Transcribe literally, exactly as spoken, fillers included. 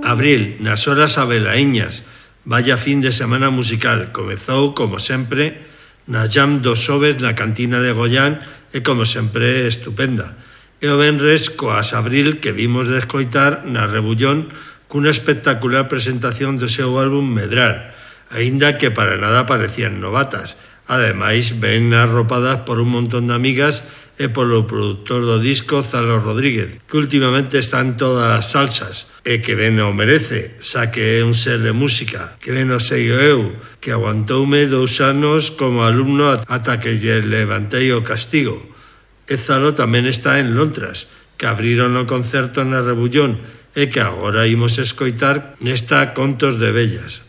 Abril, nas horas abelaíñas, vaya fin de semana musical. Comezou, como sempre, na jam dos xoves na cantina de Goián e, como sempre, estupenda. E o venres coas Abril que vimos de escoitar na Rebullón cunha espectacular presentación do seu álbum Medrar, aínda que para nada parecían novatas. Ademais, ven arropadas por un montón de amigas e polo produtor do disco, Zalo Rodríguez, que últimamente están todas salsas, e que ben o merece, xa que é un ser de música, que ben o sei eu, que aguantoume dous anos como alumno ata que lle levantei o castigo. E Zalo tamén está en Lontras, que abriron o concerto na Rebullón e que agora imos escoitar nesta Contos de Vellas.